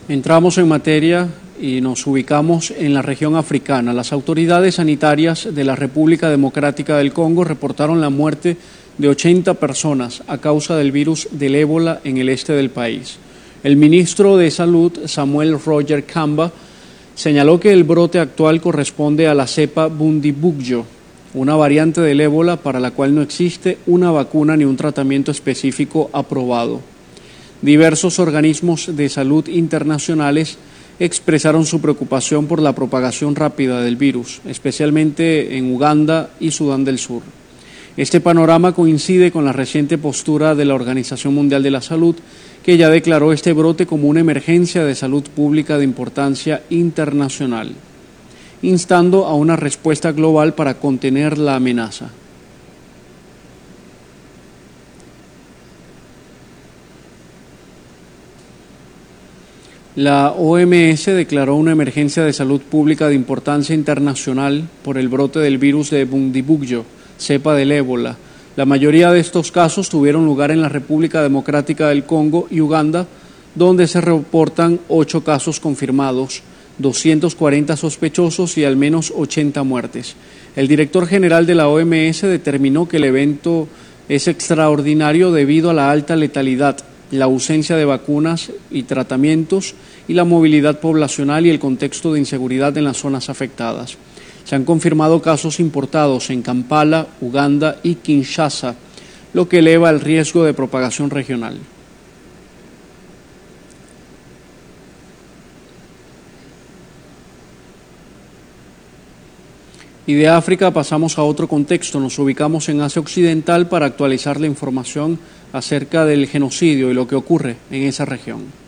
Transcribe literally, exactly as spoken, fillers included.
Entramos en materia y nos ubicamos en la región africana. Las autoridades sanitarias de la República Democrática del Congo reportaron la muerte de ochenta personas a causa del virus del ébola en el este del país. El ministro de Salud, Samuel Roger Kamba, señaló que el brote actual corresponde a la cepa Bundibugyo, una variante del ébola para la cual no existe una vacuna ni un tratamiento específico aprobado. Diversos organismos de salud internacionales expresaron su preocupación por la propagación rápida del virus, especialmente en Uganda y Sudán del Sur. Este panorama coincide con la reciente postura de la Organización Mundial de la Salud, que ya declaró este brote como una emergencia de salud pública de importancia internacional, instando a una respuesta global para contener la amenaza. La O M S declaró una emergencia de salud pública de importancia internacional por el brote del virus de Bundibugyo, cepa del ébola. La mayoría de estos casos tuvieron lugar en la República Democrática del Congo y Uganda, donde se reportan ocho casos confirmados, doscientos cuarenta sospechosos y al menos ochenta muertes. El director general de la O M S determinó que el evento es extraordinario debido a la alta letalidad, la ausencia de vacunas y tratamientos y la movilidad poblacional y el contexto de inseguridad en las zonas afectadas. Se han confirmado casos importados en Kampala, Uganda y Kinshasa, lo que eleva el riesgo de propagación regional. Y de África pasamos a otro contexto. Nos ubicamos en Asia Occidental para actualizar la información acerca del genocidio y lo que ocurre en esa región.